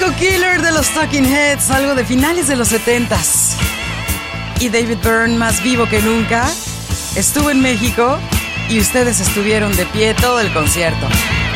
Psycho Killer de los Talking Heads, algo de finales de los 70s. Y David Byrne, más vivo que nunca, estuvo en México y ustedes estuvieron de pie todo el concierto.